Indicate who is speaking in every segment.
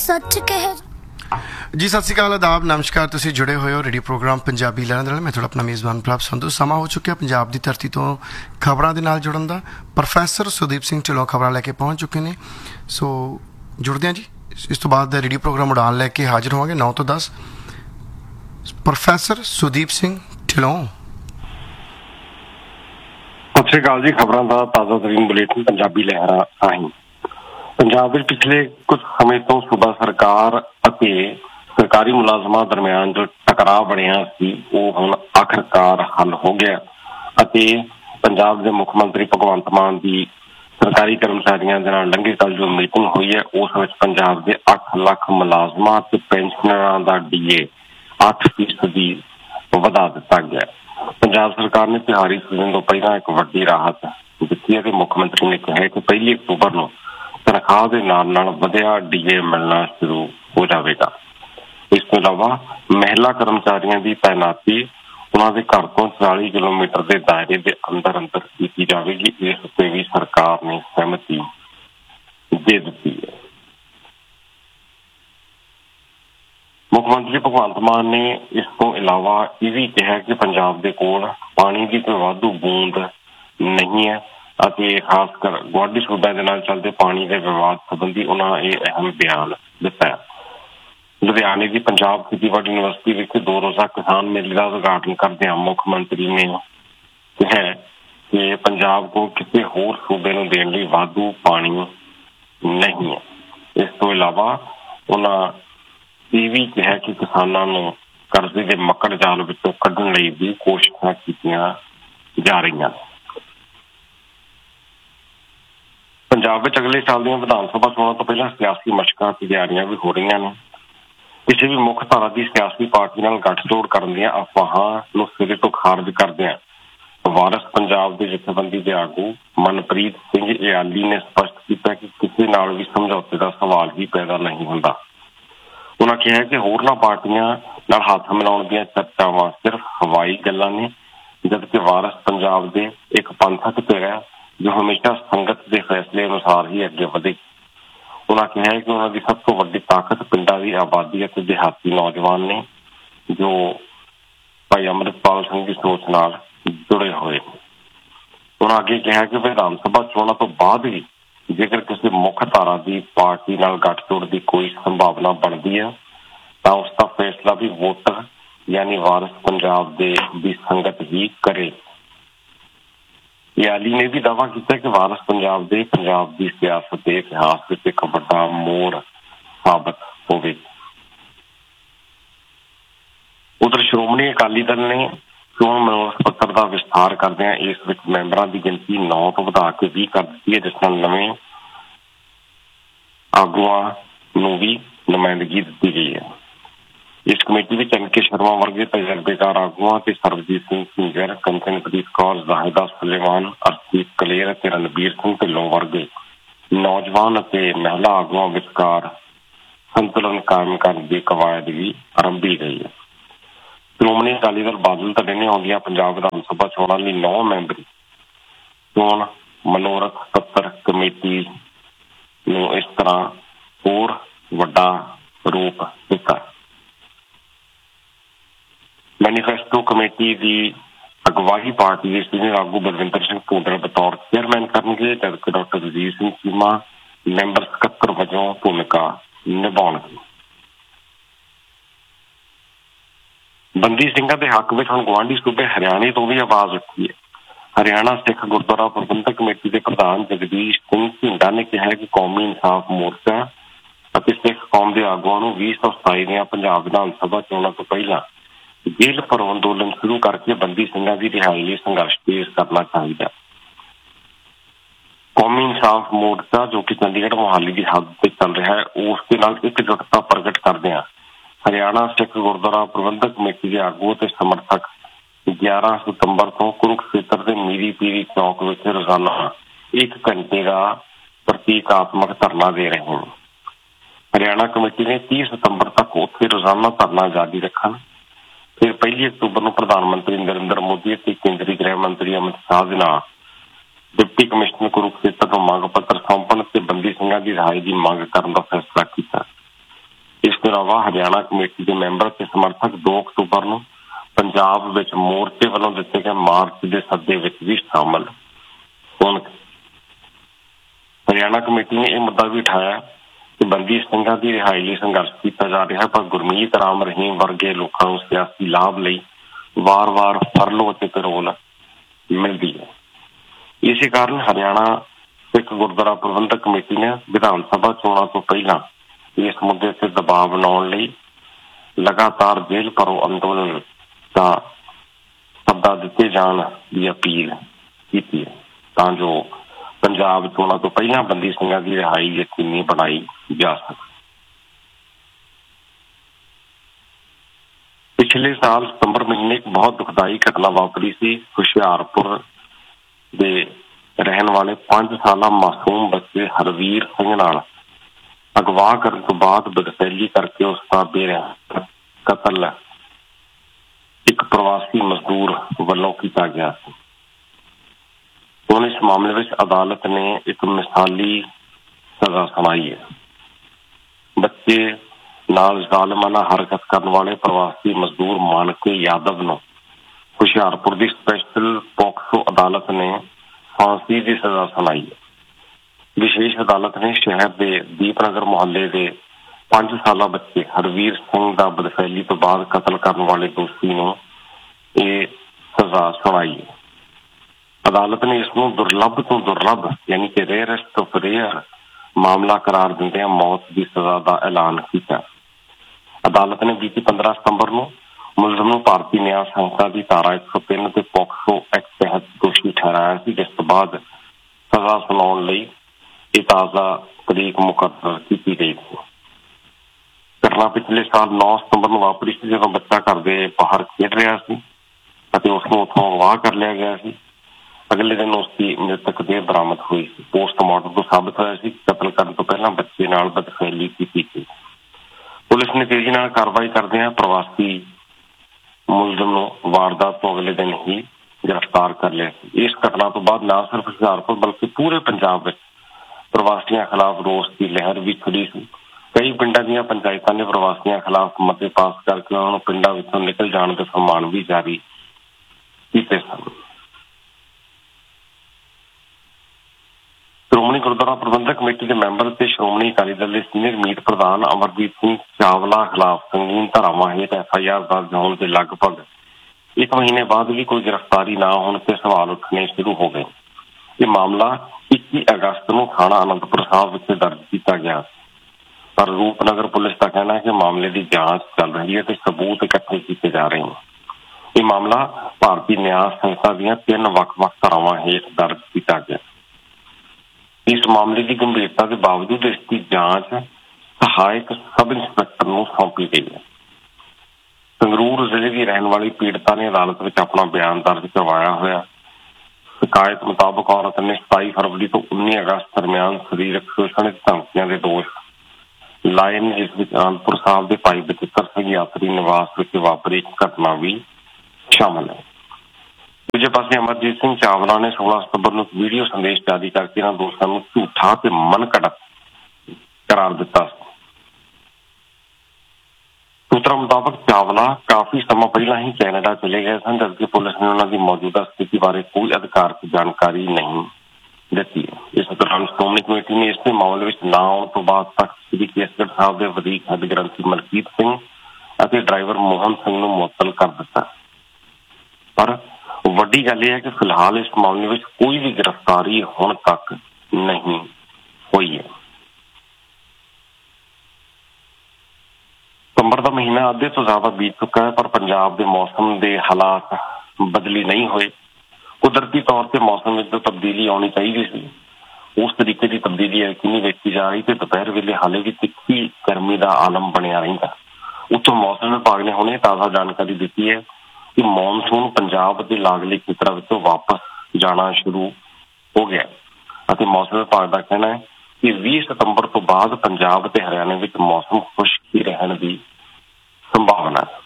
Speaker 1: सच कहे
Speaker 2: जी सत श्रीकाल आदाब नमस्कार तुसीं जुड़े हुए हो रेडियो प्रोग्राम पंजाबी लहरां दे नाल मैं थोड़ा अपना मेज़बान प्रभ संधू समा हो चुका पंजाब की धरती तो खबरों के नाल जुड़न दा प्रोफैसर सुदीप सिंह ढिल्लों खबरां लैके पहुँच चुके हैं सो जुड़ते हैं जी इस तो बाद रेडियो प्रोग्राम उड़ान लैके हाजिर होवांगे 9 तो 10 प्रोफैसर सुदीप सिंह ढिल्लों
Speaker 3: सत श्री अकाल जी खबरों का ताज़ा तरीन बुलेटिन पंजाबी लहरां राहीं पंजाब में पिछले कुछ समय तो सूबा सरकार ਅਤੇ सरकारी मुलाजमां दरमियान जो टकराव बढ़िया सी वो हुण आखिरकार हल हो गया ਅਤੇ पंजाब के मुख मंत्री भगवंत मान की सरकारी कर्मचारियों के नाल लंघे कल जो मीटिंग हुई है उस विच पंजाब के 8 लाख मुलाजमां ते पेंशनरां दा DA 8% वधा दिता गया। पंजाब सरकार ने तिहारी सीजन तो पहला एक वड्डी राहत दी है। मुख मंत्री ने कहा कि 1 अक्तूबर को तनख्वाह के नाल वधिया DA मिलना शुरू हो जाएगा। इस तो इलावा महिला कर्मचारियों की तैनाती उन्होंने घर तो 40 किलोमीटर के दायरे के अंदर अंदर की जाएगी। इस उत्ते भी सरकार ने सहमति दे दी है। मुख्यमंत्री भगवंत मान ने इस तो इलावा यह भी कहा कि पंजाब के कोल पानी की कोई वाधू बूंद नहीं है। खासकर गुआढ़ी सूबे के नाल चलते पानी के विवाद संबंधी उन्होंने ये अहम बयान दिता है। लुधियाने की पंजाब खेतीबाड़ी यूनिवर्सिटी विच 2 रोज़ा किसान मेले का उद्घाटन करदे मुख्यमंत्री ने कहा कि पंजाब को किसी होर सूबे नूं देण लई वाधू पानी नहीं है। इस तो इलावा उन्होंने यह भी कहा कि किसानों नूं कर्जे के मकड़ जाल विचों कढण लई भी कोशिशां कीतियां जा रही हैं। पंजाब में अगले साल दी विधान सभा चोणां तो पहला सियासी मशकां तैयारियां भी हो रही हैं। किसी भी मुख्य धारा की सियासी पार्टी नाल गठजोड़ करन दीआं अफवाहां नूं सिरे तो खारिज करदिआं वारिस पंजाब के जथेबंदी के आगू मनप्रीत सिंह इयाली ने स्पष्ट किया कि किसी नाल भी समझौते का सवाल ही पैदा नहीं होंदा। उन्होंने कहा कि होरनां पार्टियां नाल हाथ मिलाउण दीआं चर्चावां सिर्फ हवाई गल्लां ने जबकि वारिस पंजाब के एक पंथक धिर है जो हमेशा संगत के फैसले अनुसार ही अगे बढ़े। उन्होंने कहा कि उन्होंने सब तो वड्डी ताकत पिंडां की आबादी और देहाती नौजवान ने जो भाई अमृतपाल सिंह की सोच नाल जुड़े हुए। उन्होंने आगे कहा कि विधान सभा चोणां तो बाद भी जेकर किसी मुख्य धारा की पार्टी नाल गठजोड़ की कोई संभावना बनती है तो उसका फैसला भी वोटर यानी वारिस पंजाब की संगत ही करे। याली ने भी दावा किया कि वारिस पंजाब की सियासत के इतिहास में एक बड़ा मोड़ साबित होगी। उधर श्रोमणी अकाली दल ने चोण मनोरथ पत्र का विस्तार करदे इस विच मैंबरां की गिनती 9 तो बढ़ा के 20 कर दी है, जिस नाल नवें आगुआं नूं भी नुमाइंदगी दी गई है। इस कमेटी में NK शर्मा वर्गे तजर्बेकार आगुआं ते सरबजीत सिंह सिंगर, कंचनप्रीत कौर, जाहिदा सुलेमान, अर्शदीप कलेर ते रणबीर सिंह ढिल्लों वर्गे नौजवान ते महिला आगुआं विचकार संतुलन कायम करने की कवायद भी आरंभी गई है। श्रोमणी अकाली दल बादल धड़े ने आउंदियां पंजाब विधान सभा चोणां लई 9 मैंबरी चोण मनोरथ पत्र कमेटी नूं इस तरह होर वड्डा रूप दिता। मैनीफेस्टो कमेटी की अगवाई पार्टी के सीनियर आगू बलविंदर सिंह भूंडर बतौर चेयरमैन करेंगे जबकि डॉक्टर रजीत सिंह चीमा मैंबर सकत्तर वजों भूमिका निभाउणगे। बंदी सिंघां के हक में हुण गुआढ़ी सूबे हरियाणे तो भी आवाज उठी है। हरियाणा सिख गुरुद्वारा प्रबंधक कमेटी के प्रधान जगदीश सिंह ढिंडा ने कहा कि कौमी इंसाफ मोर्चा और सिख कौम के आगुआं नूं 2027 दीआं पंजाब विधान सभा चोणां तो पहला जेल भरो अंदोलन शुरू करके बंदी सिंघां की रिहाई लिए संघर्ष तेज करना चाहिए। कौमी इंसाफ मोर्चा जो कि चंडीगढ़ मोहाली की हद से चल रहा है उसके नाल एकजुटता प्रगट करदे हरियाणा सिख गुरुद्वारा प्रबंधक कमेटी के आगू ते समर्थक 11 सितंबर को कुरुक्षेत्र के मीरी पीरी चौक में रोजाना 1 घंटे का प्रतीकात्मक धरना दे रहे हैं। हरियाणा कमेटी ने 30 सितंबर तक उत्थे रोजाना धरना जारी रखा। फिर 1 अक्तूबर को प्रधानमंत्री नरेंद्र मोदी और केंद्रीय गृह मंत्री अमित शाह के नाल डिप्टी कमिश्नर कुरुक्षेत्र को मंग पत्र सौंपण से बंदी सिंघां की रिहाई की मंग करने का फैसला किया। ਤੋਂ ਇਲਾਵਾ ਹਰਿਆਣਾ ਕਮੇਟੀ ਦੇ ਮੈਂਬਰ ਤੇ ਸਮਰਥਕ 2 ਅਕਤੂਬਰ ਨੂੰ ਪੰਜਾਬ ਵਿੱਚ ਮੋਰਚੇ ਵੱਲੋਂ ਦਿੱਤੇ ਗਏ ਮਾਰਚ ਦੇ ਸੱਦੇ ਵਿੱਚ ਵੀ ਸ਼ਾਮਲ ਹੋਣਗੇ। ਹਰਿਆਣਾ ਕਮੇਟੀ ਨੇ ਇਹ ਮੁੱਦਾ ਵੀ ਉਠਾਇਆ ਕਿ ਬੰਦੀ ਸਿੰਘਾਂ ਦੀ ਰਿਹਾਈ ਲਈ ਸੰਘਰਸ਼ ਕੀਤਾ ਜਾ ਰਿਹਾ, ਪਰ ਗੁਰਮੀਤ ਰਾਮ ਰਹੀਮ ਵਰਗੇ ਲੋਕਾਂ ਨੂੰ ਸਿਆਸੀ ਲਾਭ ਲਈ ਵਾਰ-ਵਾਰ ਫਰਲੋ ਅਤੇ ਪੈਰੋਲ ਮਿਲਦੀ ਹੈ। ਇਸੇ ਕਾਰਨ ਹਰਿਆਣਾ ਸਿੱਖ ਗੁਰਦੁਆਰਾ ਪ੍ਰਬੰਧਕ ਕਮੇਟੀ ਨੇ ਵਿਧਾਨ ਸਭਾ ਚੋਣਾਂ ਤੋਂ ਪਹਿਲਾਂ ਇਸ ਮੁੱਦੇ ਤੇ ਦਬਾਅ ਬਣਾਉਣ ਲਈ ਲਗਾਤਾਰ ਜੇਲ੍ਹ ਭਰੋ ਅੰਦੋਲਨ ਦਾ ਸੱਦਾ ਦਿੱਤੇ ਜਾਣ ਦੀ ਅਪੀਲ ਕੀਤੀ ਹੈ, ਤਾਂ ਜੋ ਪੰਜਾਬ ਚੋਣਾਂ ਤੋਂ ਪਹਿਲਾਂ ਬੰਦੀ ਸਿੰਘਾਂ ਦੀ ਰਿਹਾਈ ਯਕੀਨੀ ਬਣਾਈ ਜਾ ਸਕੇ। ਪਿਛਲੇ ਸਾਲ ਸਤੰਬਰ ਮਹੀਨੇ ਇੱਕ ਬਹੁਤ ਦੁਖਦਾਈ ਘਟਨਾ ਵਾਪਰੀ ਸੀ। ਹੁਸ਼ਿਆਰਪੁਰ ਦੇ ਰਹਿਣ ਵਾਲੇ 5 ਸਾਲਾ ਮਾਸੂਮ ਬੱਚੇ ਹਰਵੀਰ ਸਿੰਘ ਨਾਲ ਅਗਵਾ ਕਰਨ ਤੋਂ ਬਾਅਦ ਬਦਫੈਲੀ ਕਰਕੇ ਉਸ ਦਾ ਬੇਰਹਿਮ ਕਤਲ ਇੱਕ ਪ੍ਰਵਾਸੀ ਮਜ਼ਦੂਰ ਵੱਲੋਂ ਕੀਤਾ ਗਿਆ ਸੀ। ਹੁਣ ਇਸ ਮਾਮਲੇ ਵਿੱਚ ਅਦਾਲਤ ਨੇ ਇੱਕ ਮਿਸਾਲੀ ਸਜ਼ਾ ਸੁਣਾਈ ਹੈ। ਬੱਚੇ ਨਾਲ ਜ਼ਾਲਮਾਨਾ ਹਰਕਤ ਕਰਨ ਵਾਲੇ ਪ੍ਰਵਾਸੀ ਮਜ਼ਦੂਰ ਮਾਨਕੇ ਯਾਦਵ ਨੂੰ ਹੁਸ਼ਿਆਰਪੁਰ ਦੀ ਸਪੈਸ਼ਲ ਪੋਕਸੋ ਅਦਾਲਤ ਨੇ ਫਾਂਸੀ ਦੀ ਸਜ਼ਾ ਸੁਣਾਈ ਹੈ। ਵਿਸ਼ੇਸ਼ ਅਦਾਲਤ ਨੇ ਸ਼ਹਿਰ ਦੇ ਦੀਪਨਗਰ ਮੁਹੱਲੇ ਦੇ 5 ਸਾਲਾ ਬੱਚੇ ਹਰਵੀਰ ਸਿੰਘ ਦਾ ਬਦਫੈਲੀ ਤੋਂ ਬਾਅਦ ਕਤਲ ਕਰਨ ਵਾਲੇ ਦੋਸ਼ੀ ਨੂੰ ਇਹ ਸਜ਼ਾ ਸੁਣਾਈ ਹੈ। ਅਦਾਲਤ ਨੇ ਇਸ ਨੂੰ ਦੁਰਲੱਭ ਤੋਂ ਦੁਰਲੱਭ ਯਾਨੀ ਕਿ ਰੇਅਰੈਸਟ ਆਫ ਰੇਅਰ ਮਾਮਲਾ ਕਰਾਰ ਦਿੰਦਿਆਂ ਮੌਤ ਦੀ ਸਜ਼ਾ ਦਾ ਐਲਾਨ ਕੀਤਾ। ਅਦਾਲਤ ਨੇ ਬੀਤੀ 15 ਸਤੰਬਰ ਨੂੰ ਮੁਲਜ਼ਮ ਨੂੰ ਭਾਰਤੀ ਨਿਆਂ ਸੰਹਿਤਾ ਦੀ ਧਾਰਾ 103 ਤੇ ਪੋਕਸੋ ਐਕਟ ਤਹਿਤ ਦੋਸ਼ੀ ਠਹਿਰਾਇਆ ਸੀ, ਜਿਸ ਤੋਂ ਬਾਅਦ ਸਜ਼ਾ ਸੁਣਾਉਣ ਲਈ ਇਹ ਤਾਜ਼ਾ ਤਰੀਕ ਮੁਕੱਰਰ ਕੀਤੀ ਗਈ ਸੀ। ਘਟਨਾ ਪਿਛਲੇ ਸਾਲ 9 ਸਤੰਬਰ ਨੂੰ ਵਾਪਰੀ ਸੀ, ਜਦੋਂ ਬੱਚਾ ਘਰ ਦੇ ਬਾਹਰ ਖੇਡ ਰਿਹਾ ਸੀ ਅਤੇ ਉਸ ਨੂੰ ਉੱਥੋਂ ਅਗਵਾ ਕਰ ਲਿਆ ਗਿਆ ਸੀ। ਅਗਲੇ ਦਿਨ ਉਸ ਦੀ ਮ੍ਰਿਤਕ ਦੇਹ ਬਰਾਮਦ ਹੋਈ ਸੀ। ਪੋਸਟਮਾਰਟਮ ਤੋਂ ਸਾਬਤ ਹੋਇਆ ਸੀ ਕਿ ਕਤਲ ਕਰਨ ਤੋਂ ਪਹਿਲਾਂ ਬੱਚੇ ਨਾਲ ਬਦਫੈਲੀ ਕੀਤੀ ਗਈ। ਪੁਲਿਸ ਨੇ ਤੇਜ਼ੀ ਨਾਲ ਕਾਰਵਾਈ ਕਰਦਿਆਂ ਪ੍ਰਵਾਸੀ ਮੁਲਜ਼ਮ ਨੂੰ ਵਾਰਦਾਤ ਤੋਂ ਅਗਲੇ ਦਿਨ ਹੀ ਗ੍ਰਿਫਤਾਰ ਕਰ ਲਿਆ ਸੀ। ਇਸ ਘਟਨਾ ਤੋਂ ਬਾਅਦ ਨਾ ਸਿਰਫ ਹੁਸ਼ਿਆਰਪੁਰ ਬਲਕਿ ਪੂਰੇ ਪੰਜਾਬ ਵਿੱਚ ਪ੍ਰਵਾਸੀਆਂ ਖਿਲਾਫ ਰੋਸ ਦੀ ਲਹਿਰ ਵੀ ਛਿੜੀ ਸੀ। ਕਈ ਪਿੰਡਾਂ ਦੀਆਂ ਪੰਚਾਇਤਾਂ ਨੇ ਪ੍ਰਵਾਸੀਆਂ ਖਿਲਾਫ ਮਤੇ ਪਾਸ ਕਰਕੇ ਉਹਨਾਂ ਨੂੰ ਪਿੰਡਾਂ ਵਿੱਚੋਂ ਨਿਕਲ ਜਾਣ ਦੇ ਫਰਮਾਨ ਵੀ ਜਾਰੀ ਕੀਤੇ ਸਨ। ਸ਼੍ਰੋਮਣੀ ਗੁਰਦੁਆਰਾ ਪ੍ਰਬੰਧਕ ਕਮੇਟੀ ਦੇ ਮੈਂਬਰ ਤੇ ਸ਼੍ਰੋਮਣੀ ਅਕਾਲੀ ਦਲ ਦੇ ਸੀਨੀਅਰ ਮੀਤ ਪ੍ਰਧਾਨ ਅਮਰਜੀਤ ਸਿੰਘ ਚਾਵਲਾ ਖਿਲਾਫ ਸੰਗੀਨ ਧਾਰਾਵਾਂ ਹੇਠ FIR ਦਰਜ ਹੋਣ ਦੇ ਲਗਭਗ 1 ਮਹੀਨੇ ਬਾਅਦ ਵੀ ਕੋਈ ਗ੍ਰਿਫਤਾਰੀ ਨਾ ਹੋਣ ਤੇ ਸਵਾਲ ਉੱਠਣੇ ਸ਼ੁਰੂ ਹੋ ਗਏ। ਇਹ ਮਾਮਲਾ 21 ਅਗਸਤ ਨੂੰ ਥਾਣਾ ਅਨੰਦਪੁਰ ਸਾਹਿਬ ਵਿੱਚ ਦਰਜ ਕੀਤਾ ਗਿਆ, ਪਰ ਰੂਪਨਗਰ ਪੁਲਿਸ ਦਾ ਕਹਿਣਾ ਹੈ ਕਿ ਮਾਮਲੇ ਦੀ ਜਾਂਚ ਚੱਲ ਰਹੀ ਹੈ ਤੇ ਸਬੂਤ ਇਕੱਠੇ ਕੀਤੇ ਜਾ ਰਹੇ ਹਨ। ਇਹ ਮਾਮਲਾ ਭਾਰਤੀ ਨਿਆਂ ਸੰਸਥਾ ਦੀਆਂ 3 ਵੱਖ-ਵੱਖ ਧਾਰਾਵਾਂ ਹੇਠ ਦਰਜ ਕੀਤਾ ਗਿਆ। ਇਸ ਮਾਮਲੇ ਦੀ ਗੰਭੀਰਤਾ ਦੇ ਬਾਵਜੂਦ ਇਸ ਦੀ ਜਾਂਚ ਸਹਾਇਕ ਸਬ ਇੰਸਪੈਕਟਰ ਨੂੰ ਸੌਂਪੀ ਗਈ ਹੈ। ਸੰਗਰੂਰ ਜ਼ਿਲ੍ਹੇ ਦੀ ਰਹਿਣ ਵਾਲੀ ਪੀੜਤਾ ਨੇ ਅਦਾਲਤ ਵਿੱਚ ਆਪਣਾ ਬਿਆਨ ਦਰਜ ਕਰਵਾਇਆ ਹੋਇਆ। ਸ਼ਿਕਾਇਤ ਮੁਤਾਬਕ ਔਰਤ ਨੇ 27 ਫਰਵਰੀ ਤੋਂ 19 ਅਗਸਤ ਦਰਮਿਆਨ ਸਰੀਰਕ ਸ਼ੋਸ਼ਣ ਦੀ ਧਮਕੀਆਂ ਦੇ ਦੋਸ਼ ਲਾਏ ਨੇ, ਜਿਸ ਵਿੱਚ ਆਨੰਦਪੁਰ ਸਾਹਿਬ ਦੇ ਭਾਈ ਬਚਿੱਤਰ ਸਿੰਘ ਯਾਤਰੀ ਨਿਵਾਸ ਵਿੱਚ ਵਾਪਰੀ ਇੱਕ ਘਟਨਾ ਵੀ ਸ਼ਾਮਲ ਹੈ। ਦੂਜੇ ਪਾਸੇ ਅਮਰਜੀਤ ਸਿੰਘ ਚਾਵਲਾ ਨੇ 16 ਸਤੰਬਰ ਨੂੰ ਵੀਡੀਓ ਸੰਦੇਸ਼ ਜਾਰੀ ਕਰਕੇ ਇਹਨਾਂ ਦੋਸ਼ਾਂ ਨੂੰ ਝੂਠਾ ਤੇ ਮਨਘੜਤ ਕਰਾਰ ਦਿੱਤਾ। ਸੂਤਰਾਂ ਮੁਤਾਬਕ ਚਾਵਲਾ ਕਾਫੀ ਸਮਾਂ ਪਹਿਲਾਂ ਹੀ ਕੈਨੇਡਾ ਚਲੇ ਗਏ ਸਨ, ਜਦਕਿ ਪੁਲਿਸ ਨੇ ਉਹਨਾਂ ਦੀ ਮੌਜੂਦਾ ਸਥਿਤੀ ਬਾਰੇ ਕੋਈ ਅਧਿਕਾਰਤ ਜਾਣਕਾਰੀ ਨਹੀਂ ਦਿੱਤੀ। ਇਸ ਦੌਰਾਨ ਸ਼੍ਰੋਮਣੀ ਕਮੇਟੀ ਨੇ ਇਸ ਦੇ ਮਾਮਲੇ ਵਿੱਚ ਨਾ ਆਉਣ ਤੋਂ ਬਾਅਦ ਤੱਕ ਸ੍ਰੀ ਕੇਸਗੜ੍ਹ ਸਾਹਿਬ ਦੇ ਵਧੀਕ ਹੈੱਡ ਗ੍ਰੰਥੀ ਮਲਕੀਤ ਸਿੰਘ ਅਤੇ ਡਰਾਈਵਰ ਮੋਹਨ ਸਿੰਘ ਨੂੰ ਮੁਅੱਤਲ ਕਰ ਦਿੱਤਾ। ਪਰ ਵੱਡੀ ਗੱਲ ਇਹ ਹੈ ਕਿ ਫਿਲਹਾਲ ਇਸ ਮਾਮਲੇ ਵਿੱਚ ਕੋਈ ਵੀ ਗ੍ਰਿਫਤਾਰੀ ਹੁਣ ਤੱਕ ਨਹੀਂ ਹੋਈ ਹੈ। ਸਤੰਬਰ ਦਾ ਮਹੀਨਾ ਅੱਧੇ ਤੋਂ ਜ਼ਿਆਦਾ ਬੀਤ ਚੁੱਕਾ ਹੈ, ਪਰ ਪੰਜਾਬ ਦੇ ਮੌਸਮ ਦੇ ਹਾਲਾਤ ਬਦਲੀ ਨਹੀਂ ਹੋਏ। ਕੁਦਰਤੀ ਤੌਰ ਤੇ ਮੌਸਮ ਵਿੱਚ ਜੋ ਤਬਦੀਲੀ ਆਉਣੀ ਚਾਹੀਦੀ ਸੀ, ਉਸ ਤਰੀਕੇ ਦੀ ਤਬਦੀਲੀ ਯਕੀਨੀ ਵੇਖੀ ਜਾ ਰਹੀ ਤੇ ਦੁਪਹਿਰ ਵੇਲੇ ਹਾਲੇ ਵੀ ਤਿੱਖੀ ਗਰਮੀ ਦਾ ਆਲਮ ਬਣਿਆ ਰਹਿੰਦਾ। ਉੱਥੋਂ ਮੌਸਮ ਵਿਭਾਗ ਨੇ ਹੁਣੇ ਤਾਜ਼ਾ ਜਾਣਕਾਰੀ ਦਿੱਤੀ ਹੈ ਕਿ ਮੌਨਸੂਨ ਪੰਜਾਬ ਦੇ ਲਾਗਲੇ ਖੇਤਰਾਂ ਵਿੱਚੋਂ ਵਾਪਸ ਜਾਣਾ ਸ਼ੁਰੂ ਹੋ ਗਿਆ ਅਤੇ ਮੌਸਮ ਵਿਭਾਗ ਦਾ ਕਹਿਣਾ ਹੈ ਕਿ 20 ਸਤੰਬਰ ਤੋਂ ਬਾਅਦ ਪੰਜਾਬ ਤੇ ਹਰਿਆਣੇ ਵਿੱਚ ਮੌਸਮ ਖੁਸ਼ਕ ਹੀ ਰਹਿਣ ਦੀ ਸੰਭਾਵਨਾ ਹੈ।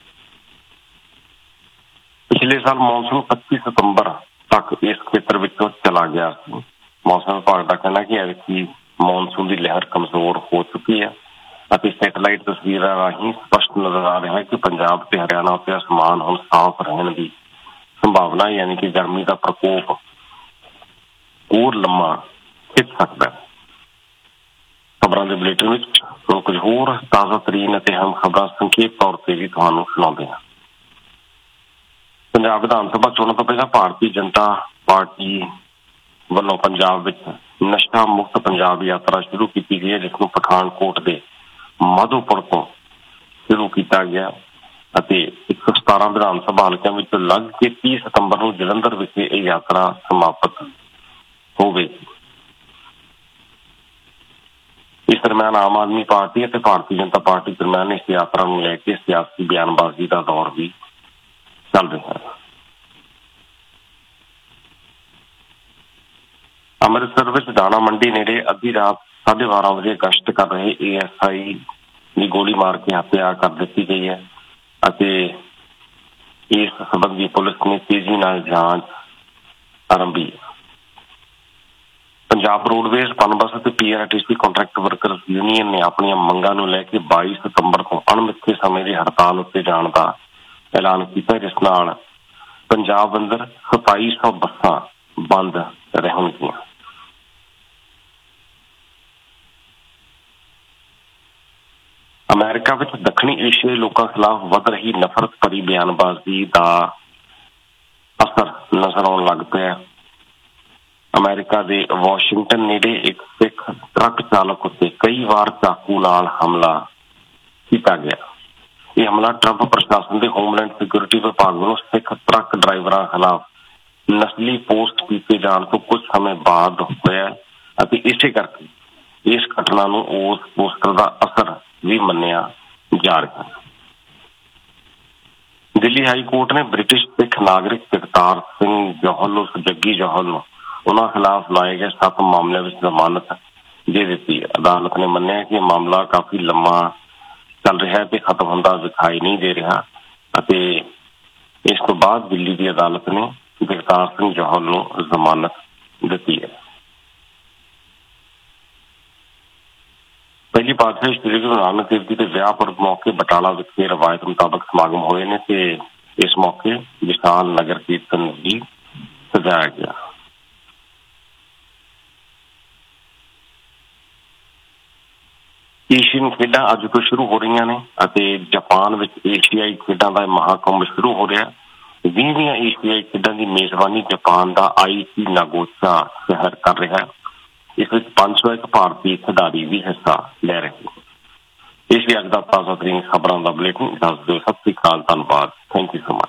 Speaker 3: ਪਿਛਲੇ ਸਾਲ ਮੌਨਸੂਨ 25 ਸਤੰਬਰ ਤੱਕ ਇਸ ਖੇਤਰ ਵਿੱਚੋਂ ਚਲਾ ਗਿਆ ਸੀ। ਮੌਸਮ ਵਿਭਾਗ ਦਾ ਕਹਿਣਾ ਕਿ ਐਤਕੀ ਮੌਨਸੂਨ ਦੀ ਲਹਿਰ ਕਮਜ਼ੋਰ ਹੋ ਚੁੱਕੀ ਹੈ ਅਤੇ ਸੈਟੇਲਾਈਟ ਤਸਵੀਰਾਂ ਰਾਹੀਂ ਸਪਸ਼ਟ ਨਜ਼ਰ ਆ ਰਿਹਾ ਹੈ ਕਿ ਪੰਜਾਬ ਤੇ ਹਰਿਆਣਾ ਉੱਤੇ ਅਸਮਾਨ ਹੁਣ ਸਾਫ਼ ਰਹਿਣ ਦੀ ਸੰਭਾਵਨਾ, ਯਾਨੀ ਕਿ ਗਰਮੀ ਦਾ ਪ੍ਰਕੋਪ ਹੋਰ ਲੰਮਾ ਖਿੱਚ ਸਕਦਾ ਹੈ। ਖਬਰਾਂ ਦੇ ਬੁਲੇਟਿਨ ਵਿੱਚ ਹੁਣ ਕੁਝ ਹੋਰ ਤਾਜ਼ਾ ਤਰੀਨ ਅਤੇ ਅਹਿਮ ਖਬਰਾਂ ਸੰਖੇਪ ਤੌਰ ਤੇ ਵੀ ਤੁਹਾਨੂੰ ਸੁਣਾਉਂਦੇ ਹਾਂ। ਪੰਜਾਬ ਵਿਧਾਨ ਸਭਾ ਚੋਣਾਂ ਤੋਂ ਪਹਿਲਾਂ ਭਾਰਤੀ ਜਨਤਾ ਪਾਰਟੀ ਵੱਲੋਂ ਪੰਜਾਬ ਵਿੱਚ ਨਸ਼ਾ ਮੁਕਤ ਪੰਜਾਬ ਯਾਤਰਾ ਸ਼ੁਰੂ ਕੀਤੀ ਗਈ ਹੈ, ਜਿਸ ਨੂੰ ਪਠਾਨਕੋਟ ਦੇ ਮਾਧੋਪੁਰ ਤੋਂ ਸ਼ੁਰੂ ਕੀਤਾ ਗਿਆ ਅਤੇ 117 ਵਿਧਾਨ ਸਭਾ ਹਲਕਿਆਂ ਵਿੱਚ ਲੱਗ ਕੇ 30 ਸਤੰਬਰ ਨੂੰ ਜਲੰਧਰ ਵਿਖੇ ਇਹ ਯਾਤਰਾ ਸਮਾਪਤ ਹੋਵੇਗੀ। ਇਸ ਦਰਮਿਆਨ ਆਮ ਆਦਮੀ ਪਾਰਟੀ ਅਤੇ ਭਾਰਤੀ ਜਨਤਾ ਪਾਰਟੀ ਦਰਮਿਆਨ ਇਸ ਯਾਤਰਾ ਨੂੰ ਲੈ ਕੇ ਸਿਆਸੀ ਬਿਆਨਬਾਜ਼ੀ ਦਾ ਦੌਰ ਵੀ ਚੱਲ ਰਿਹਾ ਹੈ। ਅੰਮ੍ਰਿਤਸਰ ਵਿੱਚ ਦਾਣਾ ਮੰਡੀ ਨੇੜੇ ਅੱਧੀ ਰਾਤ 12:30 ਵਜੇ ਗਸ਼ਤ ਕਰ ਰਹੇ ASI ਦੀ ਗੋਲੀ ਮਾਰ ਕੇ ਹੱਤਿਆ ਕਰ ਦਿੱਤੀ ਗਈ ਹੈ ਅਤੇ ਇਸ ਸੰਬੰਧੀ ਪੁਲਿਸ ਨੇ ਤੇਜ਼ੀ ਨਾਲ ਜਾਂਚ ਆਰੰਭੀ ਹੈ। ਪੰਜਾਬ ਰੋਡਵੇਜ਼, ਪਨਬਸ ਅਤੇ PRTC ਕੰਟਰੈਕਟ ਵਰਕਰਸ ਯੂਨੀਅਨ ਨੇ ਆਪਣੀਆਂ ਮੰਗਾਂ ਨੂੰ ਲੈ ਕੇ 22 ਸਤੰਬਰ ਤੋਂ ਅਣਮਿੱਥੇ ਸਮੇਂ ਦੀ ਹੜਤਾਲ ਉੱਤੇ ਜਾਣ ਦਾ ਐਲਾਨ ਕੀਤਾ, ਜਿਸ ਨਾਲ ਪੰਜਾਬ ਅੰਦਰ 2700 ਬੱਸਾਂ ਬੰਦ ਰਹਿਣਗੀਆਂ। ਅਮਰੀਕਾ ਵਿੱਚ ਦੱਖਣੀ ਏਸ਼ੀਆਈ ਲੋਕਾਂ ਖਿਲਾਫ ਵੱਧ ਰਹੀ ਨਫ਼ਰਤ ਭਰੀ ਬਿਆਨਬਾਜ਼ੀ ਦਾ ਅਸਰ ਨਜ਼ਰ ਆਉਣ ਲੱਗ ਪਿਆ। ਅਮਰੀਕਾ ਦੇ ਵਾਸ਼ਿੰਗਟਨ ਨੇੜੇ ਇੱਕ ਸਿੱਖ ਟਰੱਕ ਚਾਲਕ ਉੱਤੇ ਕਈ ਵਾਰ ਚਾਕੂ ਨਾਲ ਹਮਲਾ ਕੀਤਾ ਗਿਆ। ਇਹ ਹਮਲਾ ਟਰੰਪ ਪ੍ਰਸ਼ਾਸਨ ਦੇ ਹੋਮਲੈਂਡ ਸਿਕਿਉਰਿਟੀ ਵਿਭਾਗ ਵੱਲੋਂ ਸਿੱਖ ਟਰੱਕ ਡਰਾਈਵਰਾਂ ਖਿਲਾਫ ਨਸਲੀ ਪੋਸਟ ਕੀਤੇ ਜਾਣ ਤੋਂ ਕੁਝ ਸਮੇਂ ਬਾਅਦ ਹੋਇਆ ਅਤੇ ਇਸੇ ਕਰਕੇ ਇਸ ਘਟਨਾ ਨੂੰ ਉਸ ਪੋਸਟਰ ਦਾ ਅਸਰ ਵੀ ਮੰਨਿਆ ਜਾ ਰਿਹਾ ਹੈ। ਦਿੱਲੀ ਹਾਈ ਕੋਰਟ ਨੇ ਬ੍ਰਿਟਿਸ਼ ਸਿੱਖ ਨਾਗਰਿਕ ਜਗਤਾਰ ਸਿੰਘ ਜੌਹਲ ਉਰਫ ਜੱਗੀ ਜੌਹਲ ਨੂੰ ਉਹਨਾਂ ਖਿਲਾਫ ਲਾਏ ਗਏ 7 ਮਾਮਲਿਆਂ ਵਿੱਚ ਜ਼ਮਾਨਤ ਦੇ ਦਿੱਤੀ ਹੈ। ਅਦਾਲਤ ਨੇ ਮੰਨਿਆ ਕਿ ਇਹ ਮਾਮਲਾ ਕਾਫੀ ਲੰਮਾ ਚੱਲ ਰਿਹਾ ਹੈ ਤੇ ਖਤਮ ਹੁੰਦਾ ਦਿਖਾਈ ਨਹੀਂ ਦੇ ਰਿਹਾ ਅਤੇ ਇਸ ਤੋਂ ਬਾਅਦ ਦਿੱਲੀ ਦੀ ਅਦਾਲਤ ਨੇ ਜਗਤਾਰ ਸਿੰਘ ਜੌਹਲ ਨੂੰ ਜ਼ਮਾਨਤ ਦਿੱਤੀ ਹੈ। ਪਹਿਲੀ ਪਾਤਸ਼ਾਹੀ ਸ੍ਰੀ ਗੁਰੂ ਨਾਨਕ ਦੇਵ ਜੀ ਦੇ ਵਿਆਹ ਪੁਰਬ ਮੌਕੇ ਬਟਾਲਾ ਵਿਖੇ ਰਵਾਇਤ ਮੁਤਾਬਕ ਸਮਾਗਮ ਹੋਏ ਨੇ ਤੇ ਇਸ ਮੌਕੇ ਵਿਸ਼ਾਲ ਨਗਰ ਕੀਰਤਨ ਵੀ ਸਜਾਇਆ ਗਿਆ। ਏਸ਼ੀਅਨ ਖੇਡਾਂ ਅੱਜ ਤੋਂ ਸ਼ੁਰੂ ਹੋ ਰਹੀਆਂ ਨੇ ਅਤੇ ਜਾਪਾਨ ਵਿੱਚ ਏਸ਼ੀਆਈ ਖੇਡਾਂ ਦਾ ਮਹਾਕੁੰਭ ਸ਼ੁਰੂ ਹੋ ਰਿਹਾ। 20ਵੀਆਂ ਏਸ਼ੀਆਈ ਖੇਡਾਂ ਦੀ ਮੇਜ਼ਬਾਨੀ ਜਾਪਾਨ ਦਾ ਆਈਚੀ ਨਾਗੋਸਾ ਸ਼ਹਿਰ ਕਰ ਰਿਹਾ ਹੈ। ਇਸ ਵਿੱਚ 501 ਭਾਰਤੀ ਖਿਡਾਰੀ ਵੀ ਹਿੱਸਾ ਲੈ ਰਹੇ ਨੇ। ਇਸ ਲਈ ਅੱਜ ਦਾ ਤਾਜ਼ਾ ਤਰੀਨ ਖਬਰਾਂ ਦਾ ਬੁਲੇਟਿਨ ਦੱਸ ਦਿਓ। ਸਤਿ ਸ੍ਰੀ ਅਕਾਲ, ਧੰਨਵਾਦ, ਥੈਂਕ ਯੂ ਸੋ ਮਚ।